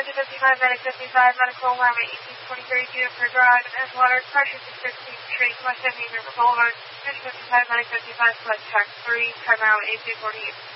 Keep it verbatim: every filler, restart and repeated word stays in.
to fifty-five, medic fifty-five, medical alarm at eighteen twenty-three, Juniper Drive, and water pressure to sixteen, train West Indian River Boulevard. District fifty-five, medic fifty-five, select track three, timeout eight two forty-eight.